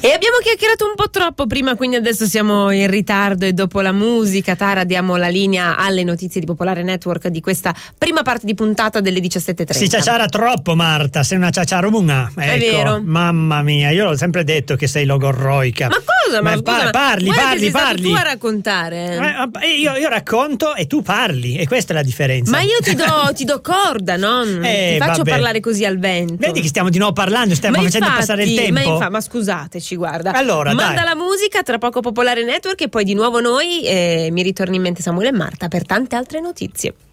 E abbiamo chiacchierato un po' troppo prima, quindi adesso siamo in ritardo e dopo la musica, Tara, diamo la linea alle notizie di Popolare Network di questa prima parte di puntata delle 17:30. Si ciaciara troppo, Marta, sei una ciaciarumuna. Ecco, è vero. Mamma mia, io l'ho sempre detto che sei logorroica. Ma cosa? Ma scusa, parli. tu a raccontare. Io racconto e tu parli, e questa è la differenza. Ma io ti do corda, no? Ti faccio parlare così al vento. Vedi che stiamo di nuovo parlando, stiamo facendo passare il tempo. Ma scusateci, guarda. Allora, manda dai. la musica, tra poco Popolare Network e poi di nuovo noi, mi ritorni in mente Samuele e Marta per tante altre notizie.